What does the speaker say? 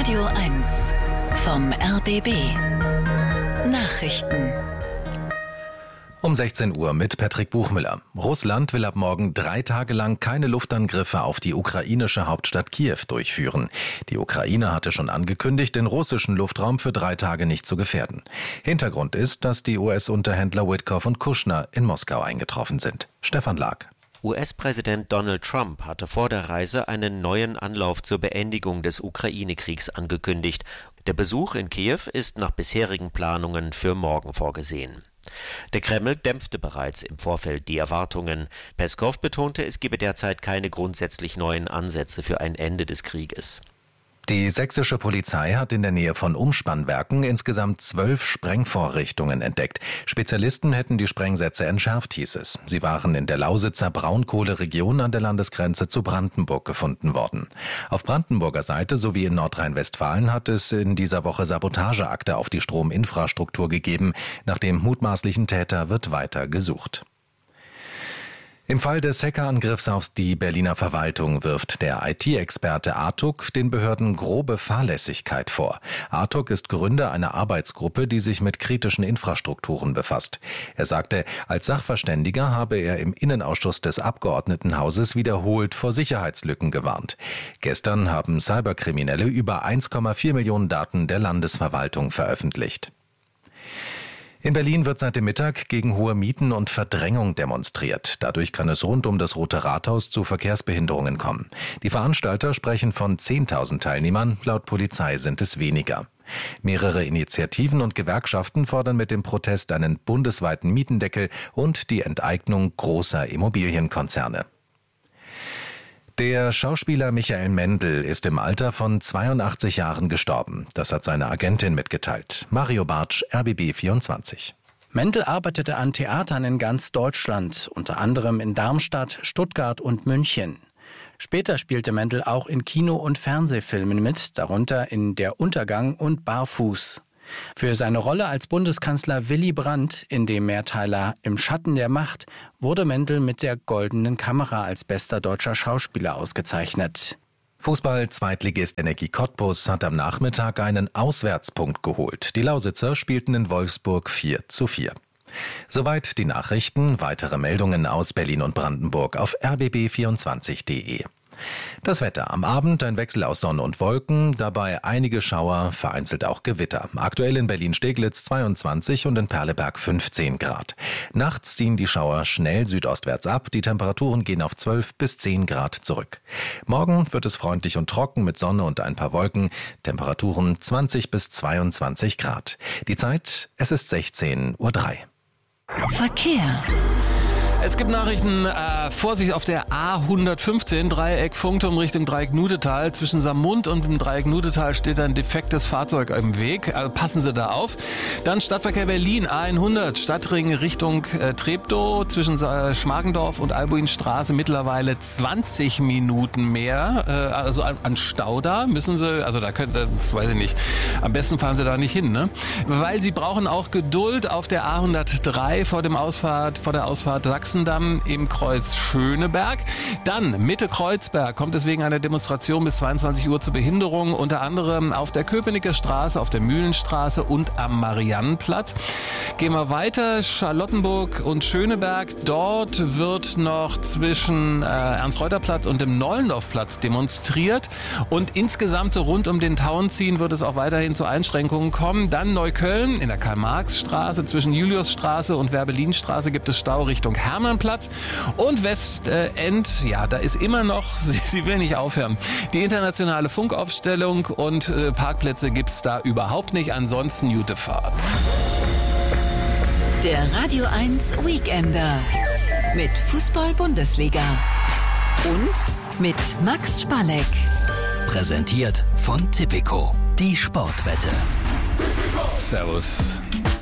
Radio 1 vom RBB Nachrichten. Um 16 Uhr mit Patrick Buchmüller. Russland will ab morgen 3 Tage lang keine Luftangriffe auf die ukrainische Hauptstadt Kiew durchführen. Die Ukraine hatte schon angekündigt, den russischen Luftraum für 3 Tage nicht zu gefährden. Hintergrund ist, dass die US-Unterhändler Witkoff und Kushner in Moskau eingetroffen sind. Stefan Lag. US-Präsident Donald Trump hatte vor der Reise einen neuen Anlauf zur Beendigung des Ukraine-Kriegs angekündigt. Der Besuch in Kiew ist nach bisherigen Planungen für morgen vorgesehen. Der Kreml dämpfte bereits im Vorfeld die Erwartungen. Peskow betonte, es gebe derzeit keine grundsätzlich neuen Ansätze für ein Ende des Krieges. Die sächsische Polizei hat in der Nähe von Umspannwerken insgesamt 12 Sprengvorrichtungen entdeckt. Spezialisten hätten die Sprengsätze entschärft, hieß es. Sie waren in der Lausitzer Braunkohleregion an der Landesgrenze zu Brandenburg gefunden worden. Auf Brandenburger Seite sowie in Nordrhein-Westfalen hat es in dieser Woche Sabotageakte auf die Strominfrastruktur gegeben. Nach dem mutmaßlichen Täter wird weiter gesucht. Im Fall des Hackerangriffs auf die Berliner Verwaltung wirft der IT-Experte Artuk den Behörden grobe Fahrlässigkeit vor. Artuk ist Gründer einer Arbeitsgruppe, die sich mit kritischen Infrastrukturen befasst. Er sagte, als Sachverständiger habe er im Innenausschuss des Abgeordnetenhauses wiederholt vor Sicherheitslücken gewarnt. Gestern haben Cyberkriminelle über 1,4 Millionen Daten der Landesverwaltung veröffentlicht. In Berlin wird seit dem Mittag gegen hohe Mieten und Verdrängung demonstriert. Dadurch kann es rund um das Rote Rathaus zu Verkehrsbehinderungen kommen. Die Veranstalter sprechen von 10.000 Teilnehmern, laut Polizei sind es weniger. Mehrere Initiativen und Gewerkschaften fordern mit dem Protest einen bundesweiten Mietendeckel und die Enteignung großer Immobilienkonzerne. Der Schauspieler Michael Mendl ist im Alter von 82 Jahren gestorben. Das hat seine Agentin mitgeteilt. Mario Bartsch, RBB 24. Mendl arbeitete an Theatern in ganz Deutschland, unter anderem in Darmstadt, Stuttgart und München. Später spielte Mendl auch in Kino- und Fernsehfilmen mit, darunter in Der Untergang und Barfuß. Für seine Rolle als Bundeskanzler Willy Brandt in dem Mehrteiler Im Schatten der Macht wurde Mendl mit der Goldenen Kamera als bester deutscher Schauspieler ausgezeichnet. Fußball-Zweitligist Energie Cottbus hat am Nachmittag einen Auswärtspunkt geholt. Die Lausitzer spielten in Wolfsburg 4:4. Soweit die Nachrichten. Weitere Meldungen aus Berlin und Brandenburg auf rbb24.de. Das Wetter. Am Abend ein Wechsel aus Sonne und Wolken, dabei einige Schauer, vereinzelt auch Gewitter. Aktuell in Berlin-Steglitz 22 und in Perleberg 15 Grad. Nachts ziehen die Schauer schnell südostwärts ab, die Temperaturen gehen auf 12 bis 10 Grad zurück. Morgen wird es freundlich und trocken mit Sonne und ein paar Wolken, Temperaturen 20 bis 22 Grad. Die Zeit, es ist 16:03 Uhr. Verkehr. Es gibt Nachrichten, Vorsicht auf der A115, Dreieck Funkturm Richtung Dreieck Nudetal. Zwischen Saarmund und dem Dreieck Nudetal steht ein defektes Fahrzeug im Weg. Also passen Sie da auf. Dann Stadtverkehr Berlin, A100, Stadtring Richtung Treptow. Zwischen Schmargendorf und Albuinstraße mittlerweile 20 Minuten mehr. Also an Stau da müssen Sie, also da könnte, weiß ich nicht, am besten fahren Sie da nicht hin, ne? Weil Sie brauchen auch Geduld auf der A103 vor der Ausfahrt Sachsendamm im Kreuz Schöneberg. Dann Mitte Kreuzberg kommt es wegen einer Demonstration bis 22 Uhr zu Behinderungen, unter anderem auf der Köpenicker Straße, auf der Mühlenstraße und am Mariannenplatz. Gehen wir weiter, Charlottenburg und Schöneberg. Dort wird noch zwischen Ernst-Reuter-Platz und dem Nollendorf-Platz demonstriert. Und insgesamt so rund um den Tauentzien wird es auch weiterhin zu Einschränkungen kommen. Dann Neukölln in der Karl-Marx-Straße, zwischen Juliusstraße und Werbelinstraße gibt es Stau Richtung Hermannplatz. Und Westend, ja, da ist immer noch, sie will nicht aufhören, die internationale Funkaufstellung und Parkplätze gibt's da überhaupt nicht. Ansonsten gute Fahrt. Der Radio 1 Weekender mit Fußball-Bundesliga und mit Max Spalleck. Präsentiert von Tipico, die Sportwette. Servus.